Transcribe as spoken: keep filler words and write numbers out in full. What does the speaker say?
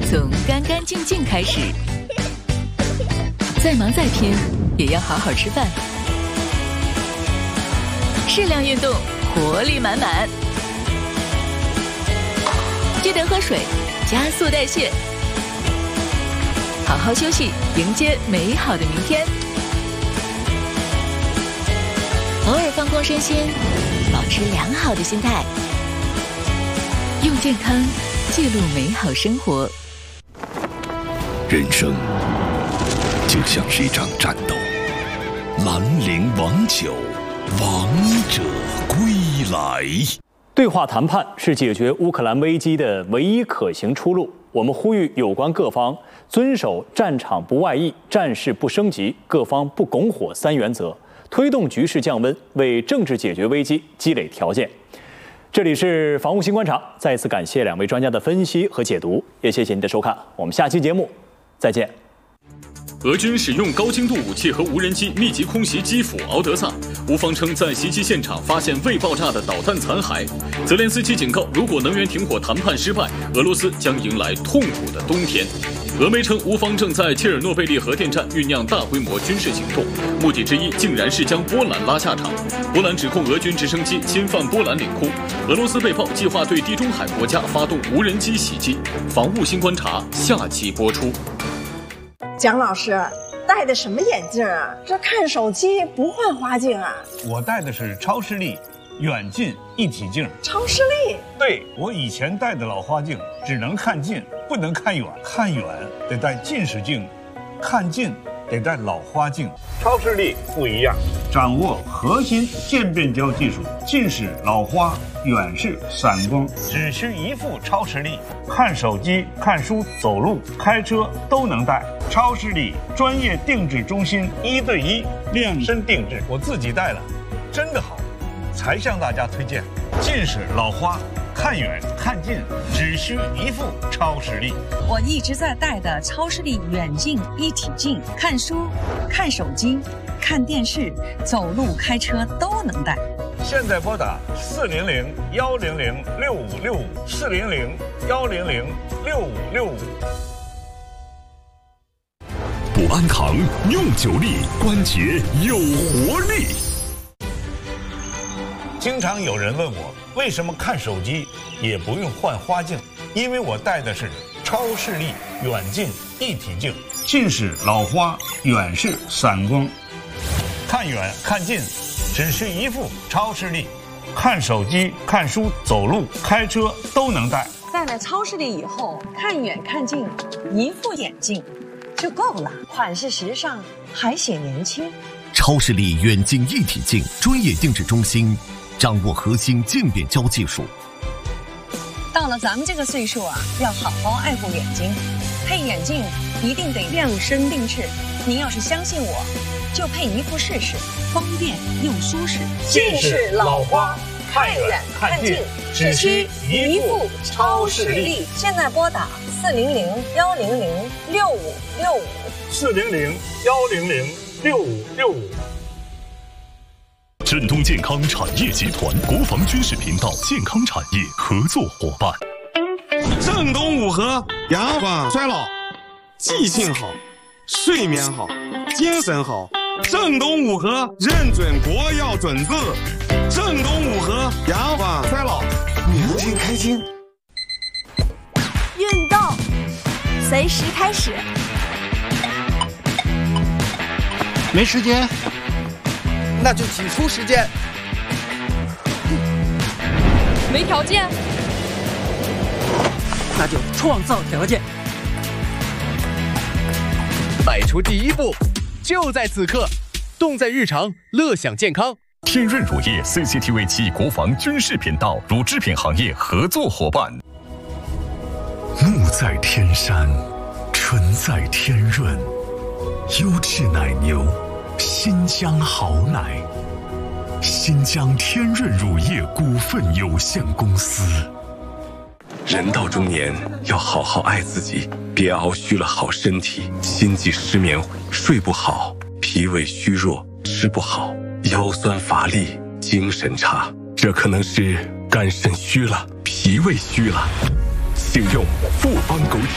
从干干净净开始，再忙再拼也要好好吃饭，适量运动，活力满满。记得喝水，加速代谢，好好休息，迎接美好的明天。偶尔放空身心，保持良好的心态，用健康记录美好生活。 人生就像是一场战斗，兰陵王酒，王者归来。 对话谈判是解决乌克兰危机的唯一可行出路。我们呼吁有关各方遵守战场不外溢、战事不升级、各方不拱火三原则，推动局势降温，为政治解决危机积累条件。这里是防务新观察，再次感谢两位专家的分析和解读，也谢谢您的收看。我们下期节目再见。 俄军使用高精度武器和无人机密集空袭基辅、敖德萨，乌方称在袭击现场发现未爆炸的导弹残骸。泽连斯基警告，如果能源停火谈判失败，俄罗斯将迎来痛苦的冬天。俄媒称，乌方正在切尔诺贝利核电站酝酿大规模军事行动，目的之一竟然是将波兰拉下场。波兰指控俄军直升机侵犯波兰领空，俄罗斯被曝计划对地中海国家发动无人机袭击。防务新观察下期播出。 蒋老师戴的什么眼镜啊？这看手机不换花镜啊？ 我戴的是超视力远近一体镜。 超视力？ 对，我以前戴的老花镜只能看近，不能看远，看远得戴近视镜，看近得戴老花镜。超视力不一样，掌握核心渐变焦技术，近视、老花、远视、散光，只需一副超视力，看手机、看书、走路、开车都能戴。超视力专业定制中心，一对一量身定制，我自己戴了，真的好，才向大家推荐。近视、老花、看远看近，只需一副超视力。 我一直在戴的超视力远近一体镜，看书、看手机、看电视、走路、开车都能戴。 现在拨打四零零幺零零六五六五，四零零幺零零六五六五。 补安堂用久力，关节有活力。 经常有人问我，为什么看手机也不用换花镜？因为我戴的是超视力远近一体镜，近视、老花、远视、散光，看远看近只需一副超视力，看手机、看书、走路、开车都能戴。 戴了超视力以后，看远看近，一副眼镜就够了，款式时尚，还显年轻。 超视力远近一体镜专业定制中心，掌握核心渐变焦技术。 到了咱们这个岁数啊，要好好爱护眼睛，配眼镜一定得量身定制。您要是相信我，就配一副试试，方便又舒适。 近视、老花、看远看近，只需一副超视力。 现在拨打四零零幺零零六五六五， 四零零幺零零六五六五。 振东健康产业集团国防军事频道健康产业合作伙伴。 正东五合，延缓衰老，记性好，睡眠好，精神好。正东五合认准国药准字，正东五合延缓衰老，年轻开心。 运动随时开始。 没时间， 那就挤出时间。 没条件， 那就创造条件。 迈出第一步，就在此刻，动在日常，乐享健康。 天润乳业 C C T V 暨国防军事频道乳制品行业合作伙伴。木在天山，纯在天润，优质奶牛，新疆好奶，新疆天润乳业股份有限公司。 人到中年，要好好爱自己，别熬虚了好身体，心悸失眠，睡不好，脾胃虚弱，吃不好，腰酸乏力，精神差，这可能是肝肾虚了，脾胃虚了。请用复方枸杞